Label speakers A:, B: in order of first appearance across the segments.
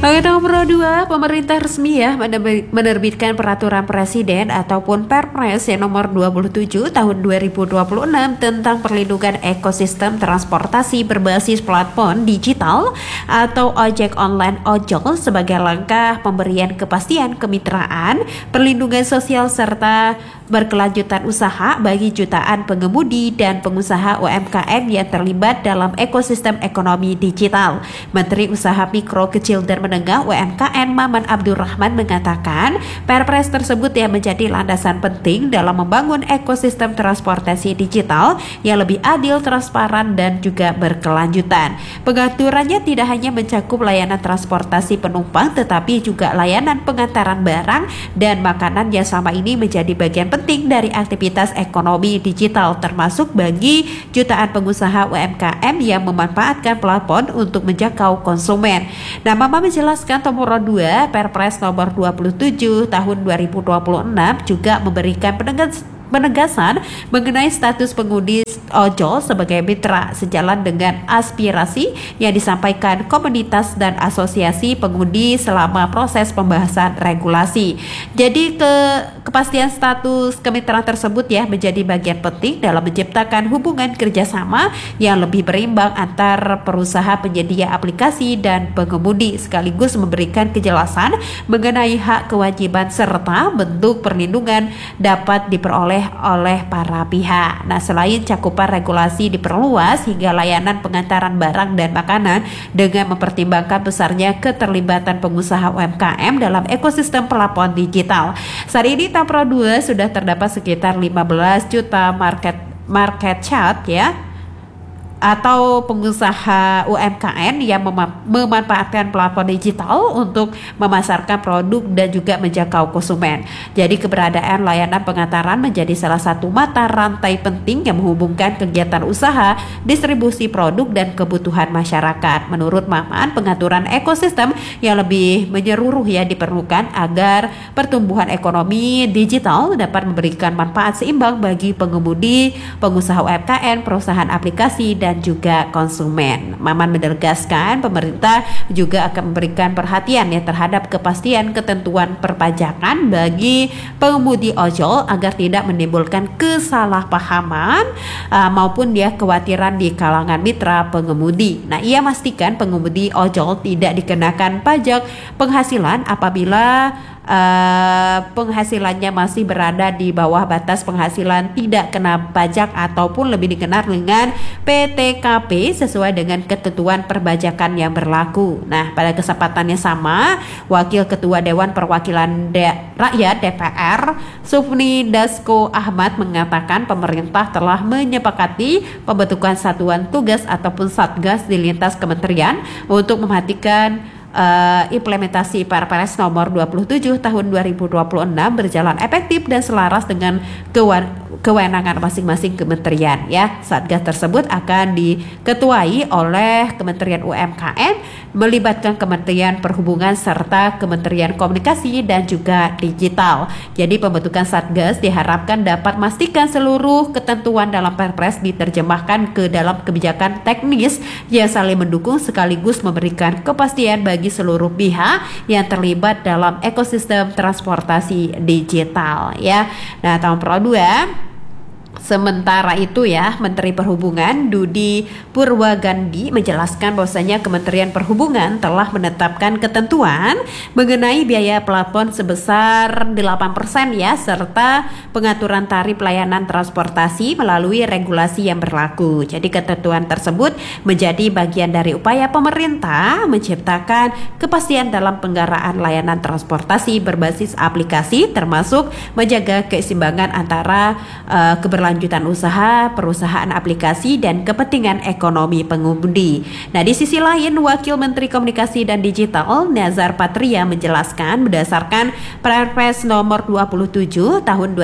A: Oke, nomor 2, pemerintah resmi ya menerbitkan peraturan presiden ataupun Perpres yang nomor 27 tahun 2026 tentang perlindungan ekosistem transportasi berbasis platform digital atau ojek online ojol sebagai langkah pemberian kepastian kemitraan, perlindungan sosial serta berkelanjutan usaha bagi jutaan pengemudi dan pengusaha UMKM yang terlibat dalam ekosistem ekonomi digital. Menteri Usaha Mikro, Kecil dan Menengah UMKM Maman Abdurrahman mengatakan Perpres tersebut yang menjadi landasan penting dalam membangun ekosistem transportasi digital yang lebih adil, transparan dan juga berkelanjutan. Pengaturannya tidak hanya mencakup layanan transportasi penumpang tetapi juga layanan pengantaran barang dan makanan yang selama ini menjadi bagian penting dari aktivitas ekonomi digital termasuk bagi jutaan pengusaha UMKM yang memanfaatkan platform untuk menjangkau konsumen. Nah, Mama menjelaskan nomor 2 Perpres nomor 27 tahun 2026 juga memberikan penegasan mengenai status pengemudi ojol sebagai mitra sejalan dengan aspirasi yang disampaikan komunitas dan asosiasi pengemudi selama proses pembahasan regulasi. Jadi kepastian status kemitraan tersebut ya menjadi bagian penting dalam menciptakan hubungan kerjasama yang lebih berimbang antar perusahaan penyedia aplikasi dan pengemudi sekaligus memberikan kejelasan mengenai hak kewajiban serta bentuk perlindungan dapat diperoleh oleh para pihak. Nah, selain cakupan regulasi diperluas hingga layanan pengantaran barang dan makanan dengan mempertimbangkan besarnya keterlibatan pengusaha UMKM dalam ekosistem platform digital. Saat ini Tapra 2 sudah terdapat sekitar 15 juta market chart ya atau pengusaha UMKM yang memanfaatkan platform digital untuk memasarkan produk dan juga menjangkau konsumen. Jadi keberadaan layanan pengantaran menjadi salah satu mata rantai penting yang menghubungkan kegiatan usaha, distribusi produk dan kebutuhan masyarakat. Menurut Maman, pengaturan ekosistem yang lebih menyeluruh ya diperlukan agar pertumbuhan ekonomi digital dapat memberikan manfaat seimbang bagi pengemudi, pengusaha UMKM, perusahaan aplikasi dan juga konsumen. Maman menegaskan pemerintah juga akan memberikan perhatian ya terhadap kepastian ketentuan perpajakan bagi pengemudi ojol agar tidak menimbulkan kesalahpahaman maupun ya kekhawatiran di kalangan mitra pengemudi. Nah, ia memastikan pengemudi ojol tidak dikenakan pajak penghasilan apabila penghasilannya masih berada di bawah batas penghasilan tidak kena pajak ataupun lebih dikenal dengan PTKP sesuai dengan ketentuan perpajakan yang berlaku. Nah, pada kesempatannya sama, Wakil Ketua Dewan Perwakilan Rakyat DPR Sufni Dasko Ahmad mengatakan pemerintah telah menyepakati pembentukan satuan tugas ataupun satgas di lintas kementerian untuk memperhatikan implementasi Perpres nomor 27 tahun 2026 berjalan efektif dan selaras dengan kewenangan masing-masing kementerian ya. Satgas tersebut akan diketuai oleh Kementerian UMKM melibatkan Kementerian Perhubungan serta Kementerian Komunikasi dan juga Digital. Jadi pembentukan Satgas diharapkan dapat memastikan seluruh ketentuan dalam Perpres diterjemahkan ke dalam kebijakan teknis yang saling mendukung sekaligus memberikan kepastian bagi seluruh pihak yang terlibat dalam ekosistem transportasi digital ya. Nah, tahun Pro 2 sementara itu ya, Menteri Perhubungan Dudi Purwagandi menjelaskan bahwasanya Kementerian Perhubungan telah menetapkan ketentuan mengenai biaya platform sebesar 8% ya, serta pengaturan tarif layanan transportasi melalui regulasi yang berlaku. Jadi ketentuan tersebut menjadi bagian dari upaya pemerintah menciptakan kepastian dalam penggaraan layanan transportasi berbasis aplikasi termasuk menjaga keseimbangan antara keberlanjutan usaha, perusahaan aplikasi dan kepentingan ekonomi pengemudi. Nah, di sisi lain, Wakil Menteri Komunikasi dan Digital Nazar Patria menjelaskan berdasarkan Perpres nomor 27 tahun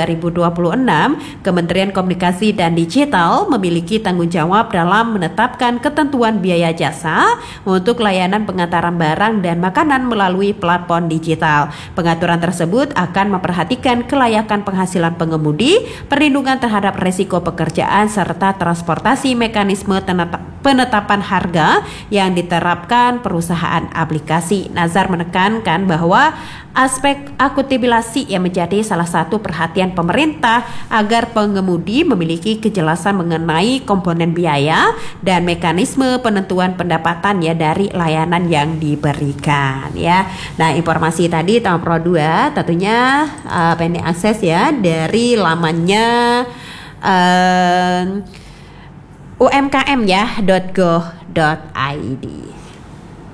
A: 2026, Kementerian Komunikasi dan Digital memiliki tanggung jawab dalam menetapkan ketentuan biaya jasa untuk layanan pengantaran barang dan makanan melalui platform digital. Pengaturan tersebut akan memperhatikan kelayakan penghasilan pengemudi, perlindungan terhadap resiko pekerjaan serta transportasi mekanisme penetapan harga yang diterapkan perusahaan aplikasi. Nazar menekankan bahwa aspek akuntabilitas yang menjadi salah satu perhatian pemerintah agar pengemudi memiliki kejelasan mengenai komponen biaya dan mekanisme penentuan pendapatan ya dari layanan yang diberikan ya. Nah, informasi tadi tahun Pro 2 tentunya pendek akses ya dari lamannya umkm ya .go.id.